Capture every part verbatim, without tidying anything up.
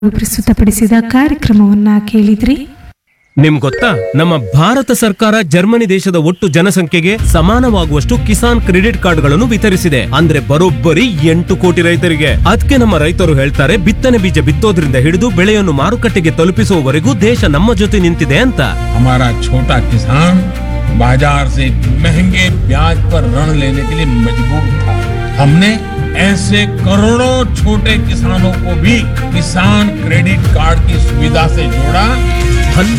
ಪ್ರಸ್ತುತಪಡಿಸಿದ ಕಾರ್ಯಕ್ರಮವನ್ನ ಕೇಳಿದ್ರಿ. ನಿಮ್ ಗೊತ್ತಾ, ನಮ್ಮ ಭಾರತ ಸರ್ಕಾರ ಜರ್ಮನಿ ದೇಶದ ಒಟ್ಟು ಜನಸಂಖ್ಯೆಗೆ ಸಮಾನವಾಗುವಷ್ಟು ಕಿಸಾನ್ ಕ್ರೆಡಿಟ್ ಕಾರ್ಡ್ಗಳನ್ನು ವಿತರಿಸಿದೆ. ಅಂದ್ರೆ ಬರೋಬ್ಬರಿ ಎಂಟು ಕೋಟಿ ರೈತರಿಗೆ. ಅದಕ್ಕೆ ನಮ್ಮ ರೈತರು ಹೇಳ್ತಾರೆ, ಬಿತ್ತನೆ ಬೀಜ ಬಿತ್ತೋದ್ರಿಂದ ಹಿಡಿದು ಬೆಳೆಯನ್ನು ಮಾರುಕಟ್ಟೆಗೆ ತಲುಪಿಸುವವರೆಗೂ ದೇಶ ನಮ್ಮ ಜೊತೆ ನಿಂತಿದೆ ಅಂತ. हमारा छोटा किसान बाजार से महंगे ब्याज पर ऋण लेने के लिए मजबूर था. हमने ऐसे करोड़ों छोटे किसानों को भी किसान क्रेडिट कार्ड की सुविधा से जोड़ा. धन-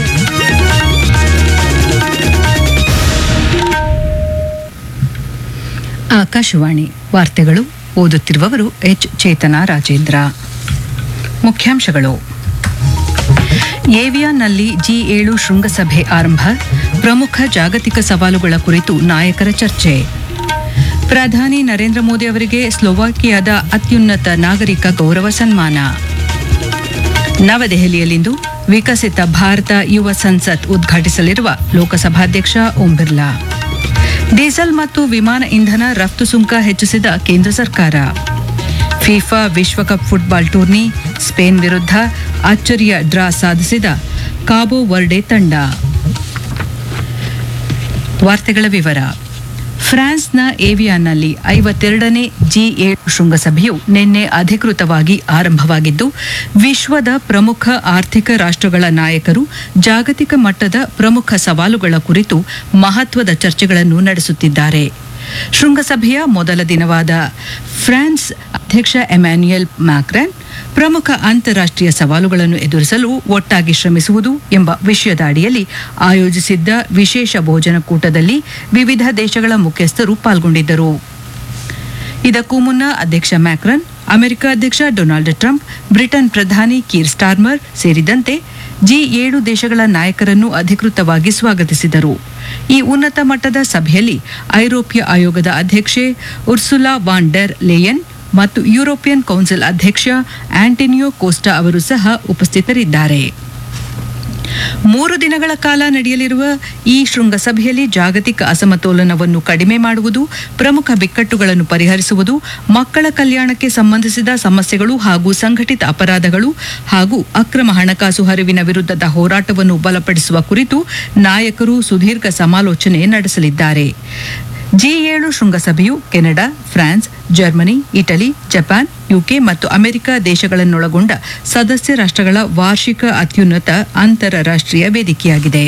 ಆಕಾಶವಾಣಿ ವಾರ್ತೆಗಳು ಓದುತ್ತಿರುವವರು ಎಚ್ ಚೇತನಾ ರಾಜೇಂದ್ರ. ಮುಖ್ಯಾಂಶಗಳು: ಏವಿಯಾನ್ನಲ್ಲಿ ಜಿ ಏಳು ಶೃಂಗಸಭೆ ಆರಂಭ, ಪ್ರಮುಖ ಜಾಗತಿಕ ಸವಾಲುಗಳ ಕುರಿತು ನಾಯಕರ ಚರ್ಚೆ. ಪ್ರಧಾನಿ ನರೇಂದ್ರ ಮೋದಿ ಅವರಿಗೆ ಸ್ಲೋವಾಕಿಯಾದ ಅತ್ಯುನ್ನತ ನಾಗರಿಕ ಗೌರವ ಸನ್ಮಾನ. ನವದೆಹಲಿಯಲ್ಲಿಂದು ವಿಕಸಿತ ಭಾರತ ಯುವ ಸಂಸತ್ ಉದ್ಘಾಟಿಸಲಿರುವ ಲೋಕಸಭಾಧ್ಯಕ್ಷ ಓಂ ಬಿರ್ಲಾ. ಡೀಸೆಲ್ ಮತ್ತು ವಿಮಾನ ಇಂಧನ ರಫ್ತು ಸುಂಕ ಹೆಚ್ಚಿಸಿದ ಕೇಂದ್ರ ಸರ್ಕಾರ. ಫಿಫಾ ವಿಶ್ವಕಪ್ ಫುಟ್ಬಾಲ್ ಟೂರ್ನಿ, ಸ್ಪೇನ್ ವಿರುದ್ಧ ಅಚ್ಚರಿಯ ಡ್ರಾ ಸಾಧಿಸಿದ ಕಾಬೋ ವರ್ಡೆ ತಂಡ. ವಾರ್ತೆಗಳ ವಿವರ. ಫ್ರಾನ್ಸ್ನ ಏವಿಯಾನ್ನಲ್ಲಿ ಐವತ್ತೆರಡನೇ ಜಿ ಏಳು ಶೃಂಗಸಭೆಯು ನಿನ್ನೆ ಅಧಿಕೃತವಾಗಿ ಆರಂಭವಾಗಿದ್ದು, ವಿಶ್ವದ ಪ್ರಮುಖ ಆರ್ಥಿಕ ರಾಷ್ಟ್ರಗಳ ನಾಯಕರು ಜಾಗತಿಕ ಮಟ್ಟದ ಪ್ರಮುಖ ಸವಾಲುಗಳ ಕುರಿತು ಮಹತ್ವದ ಚರ್ಚೆಗಳನ್ನು ನಡೆಸುತ್ತಿದ್ದಾರೆ. ಶೃಂಗಸಭೆಯ ಮೊದಲ ದಿನವಾದ ಫ್ರಾನ್ಸ್ ಅಧ್ಯಕ್ಷ ಎಮ್ಯಾನ್ಯುಯಲ್ ಮ್ಯಾಕ್ರಾನ್ ಪ್ರಮುಖ ಅಂತಾರಾಷ್ಟ್ರೀಯ ಸವಾಲುಗಳನ್ನು ಎದುರಿಸಲು ಒಟ್ಟಾಗಿ ಶ್ರಮಿಸುವುದು ಎಂಬ ವಿಷಯದ ಅಡಿಯಲ್ಲಿ ಆಯೋಜಿಸಿದ್ದ ವಿಶೇಷ ಭೋಜನಕೂಟದಲ್ಲಿ ವಿವಿಧ ದೇಶಗಳ ಮುಖ್ಯಸ್ಥರು ಪಾಲ್ಗೊಂಡಿದ್ದರು. ಇದಕ್ಕೂ ಮುನ್ನ ಅಧ್ಯಕ್ಷ ಮ್ಯಾಕ್ರಾನ್ ಅಮೆರಿಕ ಅಧ್ಯಕ್ಷ ಡೊನಾಲ್ಡ್ ಟ್ರಂಪ್, ಬ್ರಿಟನ್ ಪ್ರಧಾನಿ ಕೀರ್ ಸ್ಟಾರ್ಮರ್ ಸೇರಿದಂತೆ ಜಿ ಏಳು ದೇಶಗಳ ನಾಯಕರನ್ನು ಅಧಿಕೃತವಾಗಿ ಸ್ವಾಗತಿಸಿದರು. ಈ ಉನ್ನತ ಮಟ್ಟದ ಸಭೆಯಲ್ಲಿ ಐರೋಪ್ಯ ಆಯೋಗದ ಅಧ್ಯಕ್ಷೆ ಉರ್ಸುಲಾ ವಾನ್ ಡೆರ್ ಲೇಯನ್ ಮತ್ತು ಯುರೋಪಿಯನ್ ಕೌನ್ಸಿಲ್ ಅಧ್ಯಕ್ಷ ಆಂಟೋನಿಯೋ ಕೋಸ್ಟಾ ಅವರು ಸಹ ಉಪಸ್ಥಿತರಿದ್ದಾರೆ. ಮೂರು ದಿನಗಳ ಕಾಲ ನಡೆಯಲಿರುವ ಈ ಶೃಂಗಸಭೆಯಲ್ಲಿ ಜಾಗತಿಕ ಅಸಮತೋಲನವನ್ನು ಕಡಿಮೆ ಮಾಡುವುದು, ಪ್ರಮುಖ ಬಿಕ್ಕಟ್ಟುಗಳನ್ನು ಪರಿಹರಿಸುವುದು, ಮಕ್ಕಳ ಕಲ್ಯಾಣಕ್ಕೆ ಸಂಬಂಧಿಸಿದ ಸಮಸ್ಯೆಗಳು ಹಾಗೂ ಸಂಘಟಿತ ಅಪರಾಧಗಳು ಹಾಗೂ ಅಕ್ರಮ ಹಣಕಾಸು ಹರಿವಿನ ವಿರುದ್ಧದ ಹೋರಾಟವನ್ನು ಬಲಪಡಿಸುವ ಕುರಿತು ನಾಯಕರು ಸುದೀರ್ಘ ಸಮಾಲೋಚನೆ ನಡೆಸಲಿದ್ದಾರೆ. ಜಿ ಏಳು ಶೃಂಗಸಭೆಯು Canada, France, Germany, Italy, Japan, UK ಮತ್ತು ಅಮೆರಿಕ ದೇಶಗಳನ್ನೊಳಗೊಂಡ ಸದಸ್ಯ ರಾಷ್ಟ್ರಗಳ ವಾರ್ಷಿಕ ಅತ್ಯುನ್ನತ ಅಂತಾರಾಷ್ಟ್ರೀಯ ವೇದಿಕೆಯಾಗಿದೆ.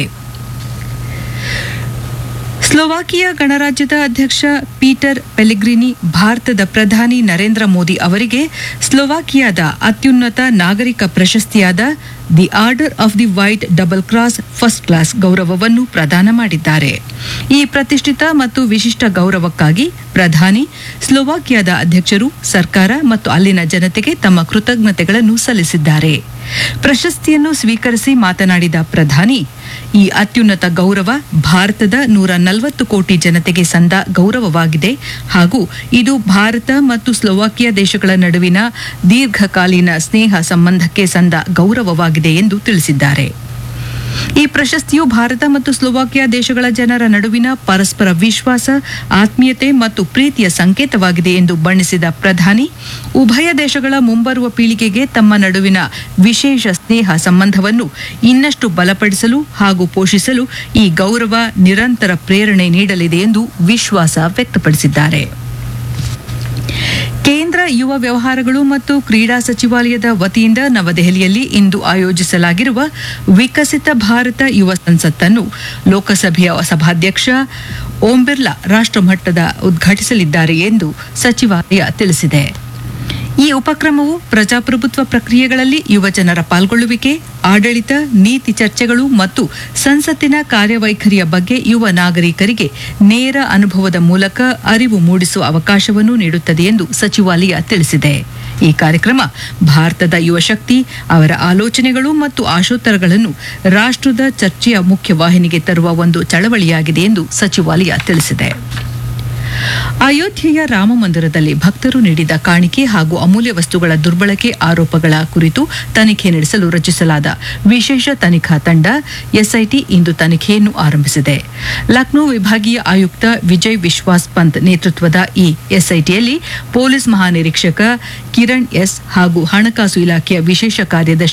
ಸ್ಲೋವಾಕಿಯಾ ಗಣರಾಜ್ಯದ ಅಧ್ಯಕ್ಷ ಪೀಟರ್ ಪೆಲೆಗ್ರಿನಿ ಭಾರತದ ಪ್ರಧಾನಿ ನರೇಂದ್ರ ಮೋದಿ ಅವರಿಗೆ ಸ್ಲೋವಾಕಿಯಾದ ಅತ್ಯುನ್ನತ ನಾಗರಿಕ ಪ್ರಶಸ್ತಿಯಾದ the order of the white double cross first class ಗೌರವವನ್ನು ಪ್ರದಾನ ಮಾಡಿದ್ದಾರೆ. ಈ ಪ್ರತಿಷ್ಠಿತ ಮತ್ತು ವಿಶಿಷ್ಟ ಗೌರವಕ್ಕಾಗಿ ಪ್ರಧಾನಿ ಸ್ಲೋವಾಕಿಯಾದ ಅಧ್ಯಕ್ಷರು, ಸರ್ಕಾರ ಮತ್ತು ಅಲ್ಲಿನ ಜನತೆಗೆ ತಮ್ಮ ಕೃತಜ್ಞತೆಗಳನ್ನು ಸಲ್ಲಿಸಿದ್ದಾರೆ. ಪ್ರಶಸ್ತಿಯನ್ನು ಸ್ವೀಕರಿಸಿ ಮಾತನಾಡಿದ ಪ್ರಧಾನಿ, ಈ ಅತ್ಯುನ್ನತ ಗೌರವ ಭಾರತದ ನೂರ ನಲವತ್ತು ಕೋಟಿ ಜನತೆಗೆ ಸಂದ ಗೌರವವಾಗಿದೆ ಹಾಗೂ ಇದು ಭಾರತ ಮತ್ತು ಸ್ಲೋವಾಕಿಯಾ ದೇಶಗಳ ನಡುವಿನ ದೀರ್ಘಕಾಲೀನ ಸ್ನೇಹ ಸಂಬಂಧಕ್ಕೆ ಸಂದ ಗೌರವವಾಗಿದೆ ಎಂದು ತಿಳಿಸಿದ್ದಾರೆ. ಈ ಪ್ರಶಸ್ತಿಯು ಭಾರತ ಮತ್ತು ಸ್ಲೋವಾಕಿಯಾ ದೇಶಗಳ ಜನರ ನಡುವಿನ ಪರಸ್ಪರ ವಿಶ್ವಾಸ, ಆತ್ಮೀಯತೆ ಮತ್ತು ಪ್ರೀತಿಯ ಸಂಕೇತವಾಗಿದೆ ಎಂದು ಬಣ್ಣಿಸಿದ ಪ್ರಧಾನಿ, ಉಭಯ ದೇಶಗಳ ಮುಂಬರುವ ಪೀಳಿಗೆಗೆ ತಮ್ಮ ನಡುವಿನ ವಿಶೇಷ ಸ್ನೇಹ ಸಂಬಂಧವನ್ನು ಇನ್ನಷ್ಟು ಬಲಪಡಿಸಲು ಹಾಗೂ ಪೋಷಿಸಲು ಈ ಗೌರವ ನಿರಂತರ ಪ್ರೇರಣೆ ನೀಡಲಿದೆ ಎಂದು ವಿಶ್ವಾಸ ವ್ಯಕ್ತಪಡಿಸಿದ್ದಾರೆ. ಕೇಂದ್ರ ಯುವ ವ್ಯವಹಾರಗಳು ಮತ್ತು ಕ್ರೀಡಾ ಸಚಿವಾಲಯದ ವತಿಯಿಂದ ನವದೆಹಲಿಯಲ್ಲಿ ಇಂದು ಆಯೋಜಿಸಲಾಗಿರುವ ವಿಕಸಿತ ಭಾರತ ಯುವ ಸಂಸತ್ತನ್ನು ಲೋಕಸಭೆಯ ಸಭಾಧ್ಯಕ್ಷ ಓಂ ಬಿರ್ಲಾ ರಾಷ್ಟ್ರಮಟ್ಟದ ಉದ್ಘಾಟಿಸಲಿದ್ದಾರೆ ಎಂದು ಸಚಿವಾಲಯ ತಿಳಿಸಿದೆ. ಈ ಉಪಕ್ರಮವು ಪ್ರಜಾಪ್ರಭುತ್ವ ಪ್ರಕ್ರಿಯೆಗಳಲ್ಲಿ ಯುವಜನರ ಪಾಲ್ಗೊಳ್ಳುವಿಕೆ, ಆಡಳಿತ, ನೀತಿ ಚರ್ಚೆಗಳು ಮತ್ತು ಸಂಸತ್ತಿನ ಕಾರ್ಯವೈಖರಿಯ ಬಗ್ಗೆ ಯುವ ನಾಗರಿಕರಿಗೆ ನೇರ ಅನುಭವದ ಮೂಲಕ ಅರಿವು ಮೂಡಿಸುವ ಅವಕಾಶವನ್ನು ನೀಡುತ್ತದೆ ಎಂದು ಸಚಿವಾಲಯ ತಿಳಿಸಿದೆ. ಈ ಕಾರ್ಯಕ್ರಮ ಭಾರತದ ಯುವ ಶಕ್ತಿ, ಅವರ ಆಲೋಚನೆಗಳು ಮತ್ತು ಆಶೋತ್ತರಗಳನ್ನು ರಾಷ್ಟ್ರದ ಚರ್ಚೆಯ ಮುಖ್ಯವಾಹಿನಿಗೆ ತರುವ ಒಂದು ಚಳವಳಿಯಾಗಿದೆ ಎಂದು ಸಚಿವಾಲಯ ತಿಳಿಸಿದೆ. ಅಯೋಧ್ಯೆಯ ರಾಮ ಮಂದಿರದಲ್ಲಿ ಭಕ್ತರು ನೀಡಿದ ಕಾಣಿಕೆ ಹಾಗೂ ಅಮೂಲ್ಯ ವಸ್ತುಗಳ ದುರ್ಬಳಕೆ ಆರೋಪಗಳ ಕುರಿತು ತನಿಖೆ ನಡೆಸಲು ರಚಿಸಲಾದ ವಿಶೇಷ ತನಿಖಾ ತಂಡ ಎಸ್ಐಟಿ ಇಂದು ತನಿಖೆಯನ್ನು ಆರಂಭಿಸಿದೆ. ಲಕ್ನೋ ವಿಭಾಗೀಯ ಆಯುಕ್ತ ವಿಜಯ್ ವಿಶ್ವಾಸ್ ಪಂತ್ ನೇತೃತ್ವದ ಈ ಎಸ್ಐಟಿಯಲ್ಲಿ ಪೊಲೀಸ್ ಮಹಾನಿರೀಕ್ಷಕ ಕಿರಣ್ ಎಸ್ ಹಾಗೂ ಹಣಕಾಸು ಇಲಾಖೆಯ ವಿಶೇಷ ಕಾರ್ಯದರ್ಶಿ